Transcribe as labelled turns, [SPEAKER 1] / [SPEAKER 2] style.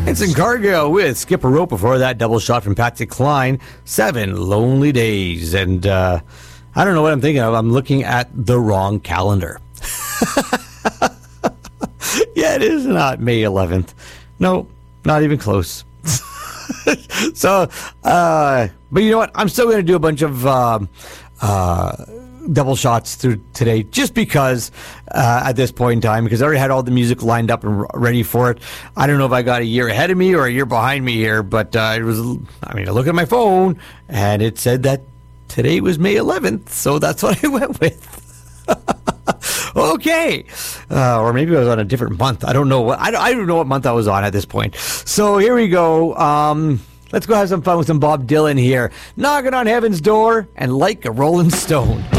[SPEAKER 1] Vincent Cargill with Skip a Rope before that double shot from Patsy Cline, 7 Lonely Days. And I don't know what I'm thinking of. I'm looking at the wrong calendar. Yeah, it is not May 11th. No, not even close. So, but you know what? I'm still going to do a bunch of double shots through today just because at this point in time, because I already had all the music lined up and ready for it. I don't know if I got a year ahead of me or a year behind me here, but I look at my phone and it said that today was May 11th, so that's what I went with. Okay. Or maybe I was on a different month. I don't know. I don't know what month I was on at this point. So here we go. Let's go have some fun with some Bob Dylan here. Knocking on Heaven's Door and Like a Rolling Stone.